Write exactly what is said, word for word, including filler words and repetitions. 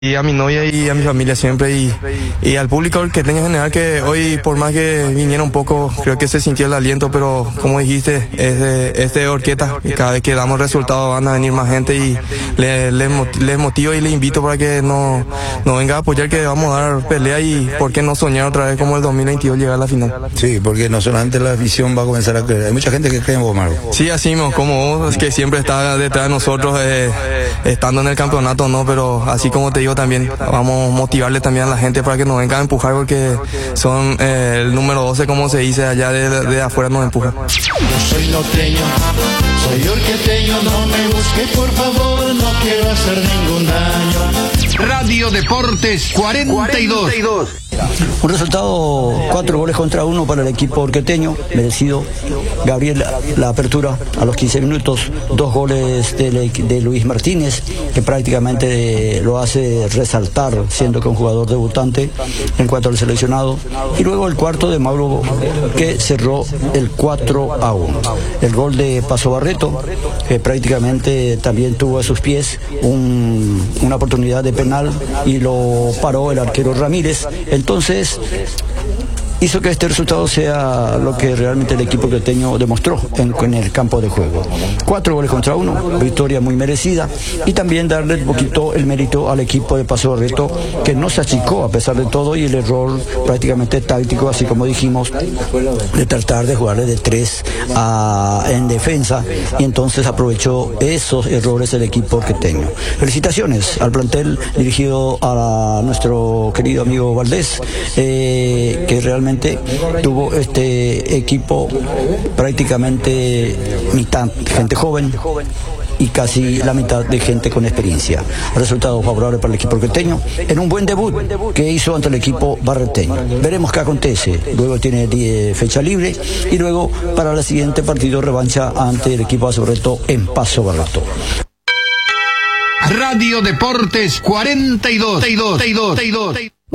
Y a mi novia y a mi familia siempre y, y al público que tenga en general, que hoy por más que viniera un poco, creo que se sintió el aliento, pero como dijiste, es de, es de Horqueta, y cada vez que damos resultados van a venir más gente y les le, le motivo y les invito para que no, no venga a apoyar, que vamos a dar pelea y por qué no soñar otra vez como el dos mil veintidós llegar a la final. Sí, porque no solamente la afición va a comenzar a creer, hay mucha gente que cree en vos, Marco. Sí, así mismo, como vos, que siempre está detrás de nosotros, eh, estando en el campeonato, no, pero así como te digo, también vamos a motivarle también a la gente para que nos vengan a empujar, porque son eh, el número doce, como se dice allá, de, de afuera nos empuja. Yo soy norteño, soy horqueteño, no me busque por favor, no quiero hacer ningún daño. Radio Deportes cuarenta y dos. Un resultado, cuatro goles contra uno para el equipo horqueteño, merecido. Gabriel, la apertura a los quince minutos, dos goles de, de Luis Martínez, que prácticamente lo hace resaltar, siendo que un jugador debutante en cuanto al seleccionado. Y luego el cuarto de Mauro, que cerró el cuatro a uno. El gol de Paso Barreto, que prácticamente también tuvo a sus pies un, una oportunidad de penal y lo paró el arquero Ramírez. Entonces hizo que este resultado sea lo que realmente el equipo horqueteño demostró en, en el campo de juego. Cuatro goles contra uno, victoria muy merecida, y también darle un poquito el mérito al equipo de Paso Barreto, que no se achicó a pesar de todo, y el error prácticamente táctico, así como dijimos, de tratar de jugarle de tres a, en defensa, y entonces aprovechó esos errores el equipo horqueteño. Felicitaciones al plantel dirigido a nuestro querido amigo Valdés, eh, que realmente tuvo este equipo prácticamente mitad gente joven y casi la mitad de gente con experiencia. Resultado favorable para el equipo horqueteño en un buen debut que hizo ante el equipo barreteño. Veremos qué acontece. Luego tiene fecha libre y luego para el siguiente partido revancha ante el equipo Paso Barreto en Paso Barreto. Radio Deportes cuarenta y dos.